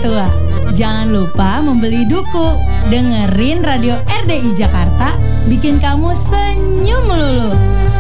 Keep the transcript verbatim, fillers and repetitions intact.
tua. Jangan lupa membeli duku. Dengerin radio R D I Jakarta, bikin kamu senyum melulu.